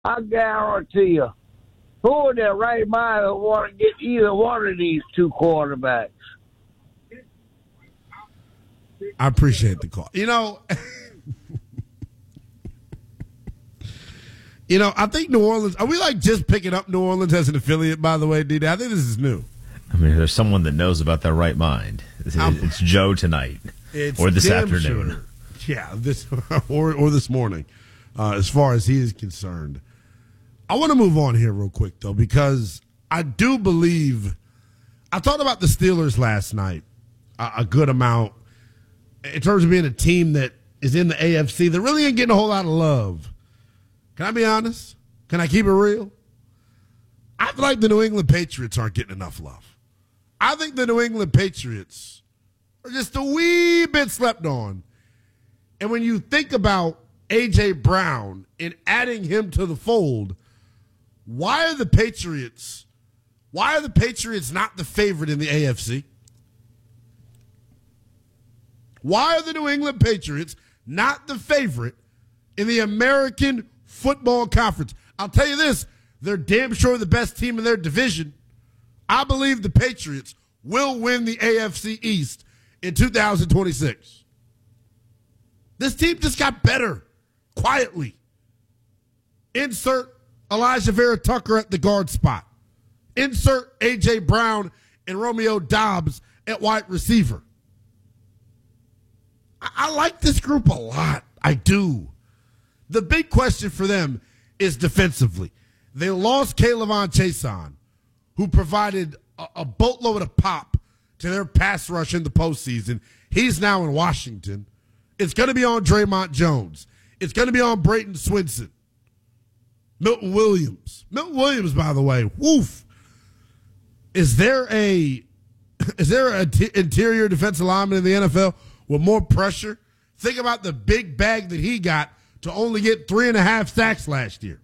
I guarantee you, who in their right mind would want to get either one of these two quarterbacks? I appreciate the call. I think New Orleans, are we like just picking up New Orleans as an affiliate, by the way, D-Day? I think this is new. I mean, there's someone that knows about their right mind. It's Joe tonight or this afternoon. Sure. Yeah, this or this morning, as far as he is concerned. I want to move on here real quick, though, because I do believe I talked about the Steelers last night a good amount in terms of being a team that is in the AFC. That really ain't getting a whole lot of love. Can I be honest? Can I keep it real? I feel like the New England Patriots aren't getting enough love. I think the New England Patriots are just a wee bit slept on. And when you think about A.J. Brown and adding him to the fold, why are the Patriots not the favorite in the AFC? Why are the New England Patriots not the favorite in the American Football Conference? I'll tell you this, they're damn sure the best team in their division. I believe the Patriots will win the AFC East in 2026. This team just got better, quietly. Insert Elijah Vera Tucker at the guard spot. Insert A.J. Brown and Romeo Doubs at wide receiver. I like this group a lot. I do. The big question for them is defensively. They lost K'Lavon Chaisson, who provided a boatload of pop to their pass rush in the postseason. He's now in Washington. It's going to be on Draymond Jones. It's going to be on Brayton Swinson. Milton Williams. Milton Williams, by the way, woof. Is there an interior defensive lineman in the NFL with more pressure? Think about the big bag that he got to only get 3.5 sacks last year.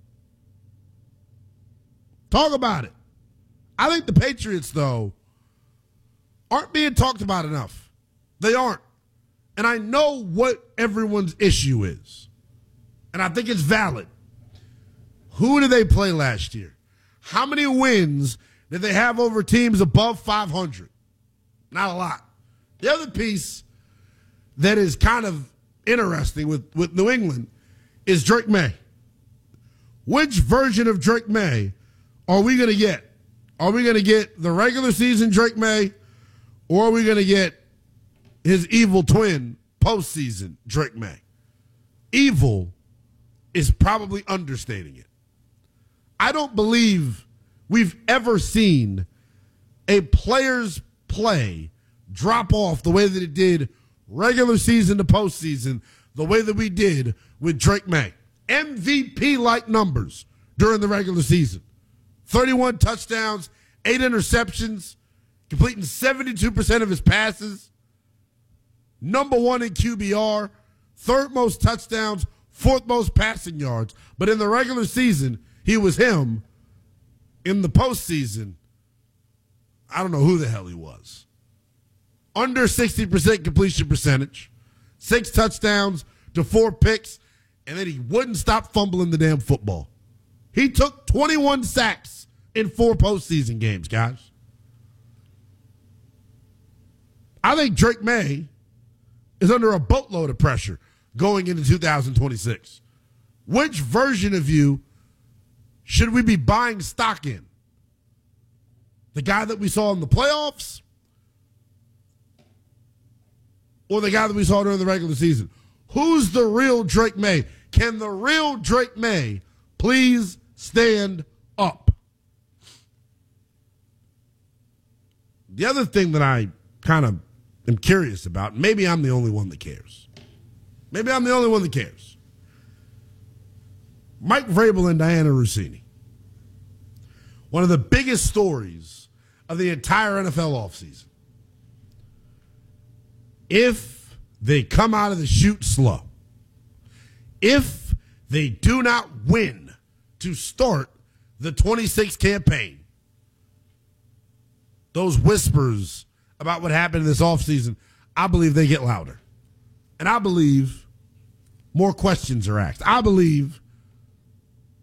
Talk about it. I think the Patriots, though, aren't being talked about enough. They aren't. And I know what everyone's issue is. And I think it's valid. Who did they play last year? How many wins did they have over teams above 500? Not a lot. The other piece that is kind of interesting with New England is Drake May. Which version of Drake May are we going to get? Are we going to get the regular season Drake May, or are we going to get his evil twin postseason Drake May? Evil is probably understating it. I don't believe we've ever seen a player's play drop off the way that it did regular season to postseason, the way that we did with Drake May. MVP-like numbers during the regular season. 31 touchdowns, 8 interceptions, completing 72% of his passes. Number 1 in QBR, 3rd most touchdowns, 4th most passing yards. But in the regular season, he was him. In the postseason, I don't know who the hell he was. Under 60% completion percentage, 6 touchdowns to 4 picks, and then he wouldn't stop fumbling the damn football. He took 21 sacks in 4 postseason games, guys. I think Drake May is under a boatload of pressure going into 2026. Which version of you should we be buying stock in? The guy that we saw in the playoffs, or the guy that we saw during the regular season? Who's the real Drake May? Can the real Drake May please stand up? The other thing that I kind of am curious about, maybe I'm the only one that cares. Maybe I'm the only one that cares. Mike Vrabel and Diana Rossini. One of the biggest stories of the entire NFL offseason. If they come out of the chute slow, if they do not win to start the 26 campaign, those whispers about what happened this offseason, I believe they get louder. And I believe more questions are asked. I believe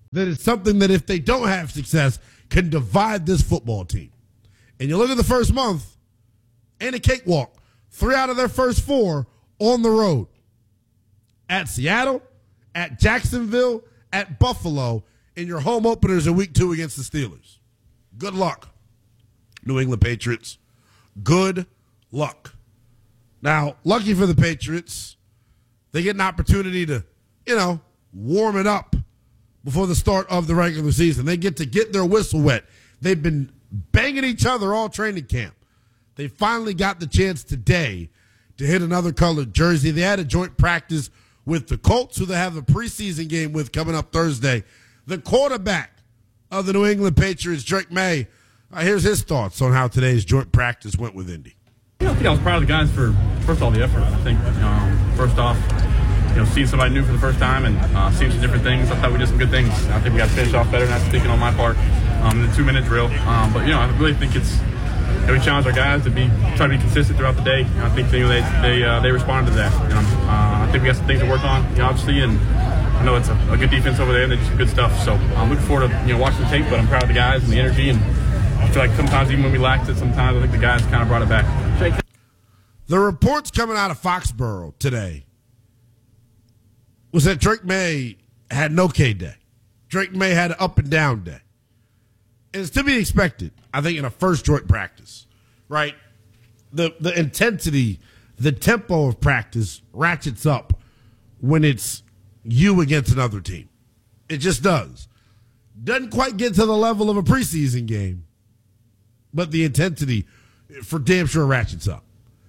that is something that if they don't have success can divide this football team. And you look at the first month, and a cakewalk. 3 out of their first 4 on the road. At Seattle, at Jacksonville, at Buffalo, in your home openers in week 2 against the Steelers. Good luck, New England Patriots. Good luck. Now, lucky for the Patriots, they get an opportunity to, warm it up before the start of the regular season. They get to get their whistle wet. They've been banging each other all training camp. They finally got the chance today to hit another colored jersey. They had a joint practice with the Colts, who they have a preseason game with coming up Thursday. The quarterback of the New England Patriots, Drake May, here's his thoughts on how today's joint practice went with Indy. I think I was proud of the guys for, first of all, the effort. I think, first off, seeing somebody new for the first time and seeing some different things, I thought we did some good things. I think we got to finish off better, and that's speaking on my part, in the 2-minute drill. But, I really think we challenge our guys to try to be consistent throughout the day. I think they responded to that. I think we got some things to work on, obviously, and I know it's a good defense over there, and they do some good stuff. So I'm looking forward to watching the tape, but I'm proud of the guys and the energy, and I feel like sometimes even when we lacked it, sometimes I think the guys kind of brought it back. The reports coming out of Foxborough today was that Drake May had an okay day. Drake May had an up and down day. And it's to be expected, I think, in a first joint practice, right? The intensity, the tempo of practice ratchets up when it's you against another team. It just does. Doesn't quite get to the level of a preseason game, but the intensity for damn sure ratchets up.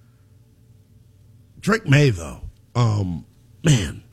Drake May, though, man,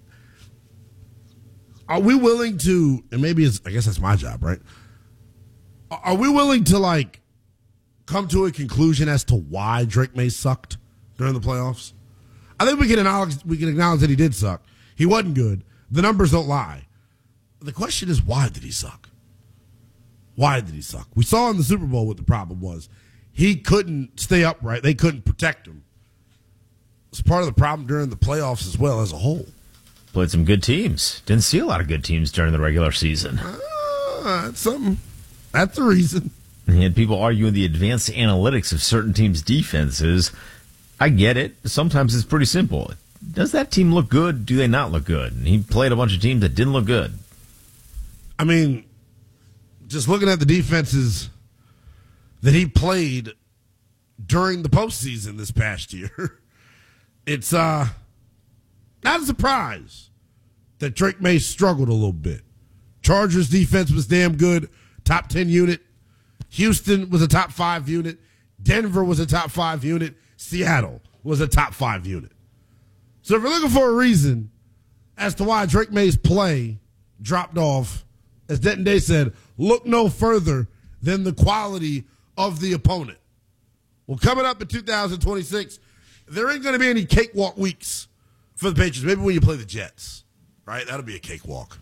are we willing to, and maybe I guess that's my job, right? Are we willing to, come to a conclusion as to why Drake May sucked during the playoffs? I think we can acknowledge that he did suck. He wasn't good. The numbers don't lie. The question is, why did he suck? Why did he suck? We saw in the Super Bowl what the problem was. He couldn't stay upright. They couldn't protect him. It's part of the problem during the playoffs as well as a whole. Played some good teams. Didn't see a lot of good teams during the regular season. That's something. That's the reason. And you had people arguing the advanced analytics of certain teams' defenses. I get it. Sometimes it's pretty simple. Does that team look good? Do they not look good? And he played a bunch of teams that didn't look good. I mean, just looking at the defenses that he played during the postseason this past year, it's not a surprise that Drake May struggled a little bit. Chargers defense was damn good, top 10 unit. Houston was a top 5 unit. Denver was a top 5 unit. Seattle was a top 5 unit. So if you're looking for a reason as to why Drake May's play dropped off, as Denton Day said, look no further than the quality of the opponent. Well, coming up in 2026, there ain't going to be any cakewalk weeks for the Patriots. Maybe when you play the Jets, right? That'll be a cakewalk.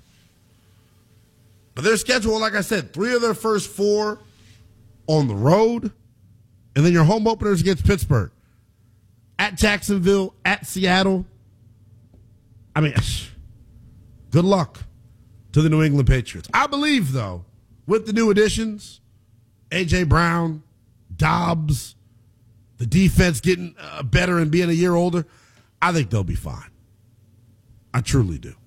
But their schedule, like I said, 3 of their first 4 on the road, and then your home openers against Pittsburgh, at Jacksonville, at Seattle. I mean, good luck to the New England Patriots. I believe, though, with the new additions, A.J. Brown, Dobbs, the defense getting better and being a year older, I think they'll be fine. I truly do.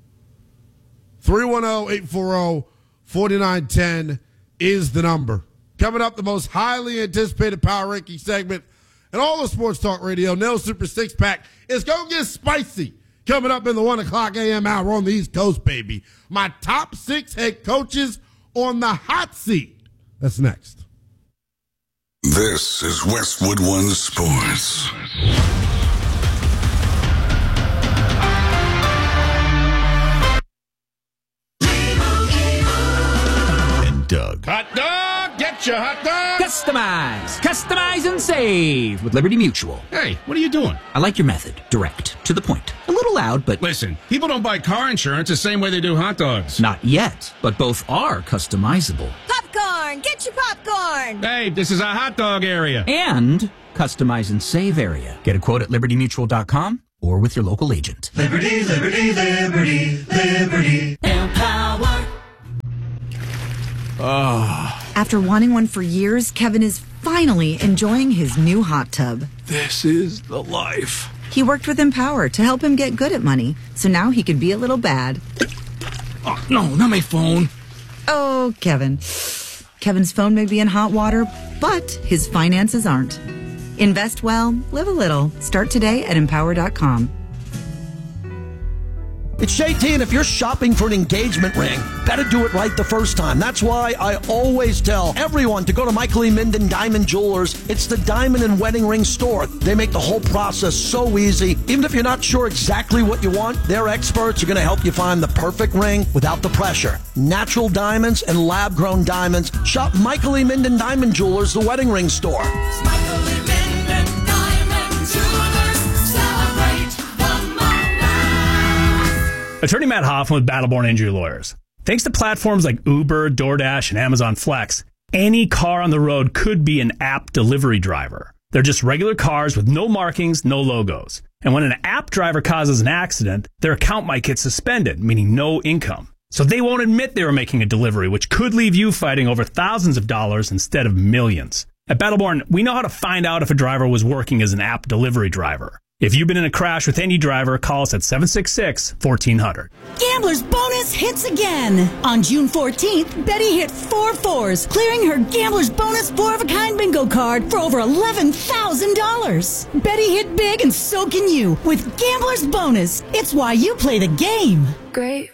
310-840-4910 is the number. Coming up, the most highly anticipated power ranking segment in all of Sports Talk Radio. Nell Super Six Pack is going to get spicy. Coming up in the 1 o'clock a.m. hour on the East Coast, baby. My top 6 head coaches on the hot seat. That's next. This is Westwood One Sports. And Doug. Hot dog! Get your hot dog! Customize and save with Liberty Mutual. Hey, what are you doing? I like your method. Direct. To the point. A little loud, but... Listen, people don't buy car insurance the same way they do hot dogs. Not yet, but both are customizable. Popcorn! Get your popcorn! Hey, this is a hot dog area. And customize and save area. Get a quote at LibertyMutual.com or with your local agent. Liberty, liberty, liberty, liberty. Empower. After wanting one for years, Kevin is finally enjoying his new hot tub. This is the life. He worked with Empower to help him get good at money, so now he could be a little bad. Oh, no, not my phone. Oh, Kevin. Kevin's phone may be in hot water, but his finances aren't. Invest well, live a little. Start today at Empower.com. It's JT, and if you're shopping for an engagement ring, better do it right the first time. That's why I always tell everyone to go to Michael E. Minden Diamond Jewelers. It's the diamond and wedding ring store. They make the whole process so easy. Even if you're not sure exactly what you want, their experts are going to help you find the perfect ring without the pressure. Natural diamonds and lab-grown diamonds. Shop Michael E. Minden Diamond Jewelers, the wedding ring store. Michael E. Minden Diamond Jewelers. Celebrate the moment. Attorney Matt Hoffman with Battleborn Injury Lawyers. Thanks to platforms like Uber, DoorDash, and Amazon Flex, any car on the road could be an app delivery driver. They're just regular cars with no markings, no logos. And when an app driver causes an accident, their account might get suspended, meaning no income. So they won't admit they were making a delivery, which could leave you fighting over thousands of dollars instead of millions. At Battleborn, we know how to find out if a driver was working as an app delivery driver. If you've been in a crash with any driver, call us at 766-1400. Gambler's Bonus hits again. On June 14th, Betty hit 4 4s, clearing her Gambler's Bonus 4-of-a-kind bingo card for over $11,000. Betty hit big, and so can you with Gambler's Bonus. It's why you play the game. Great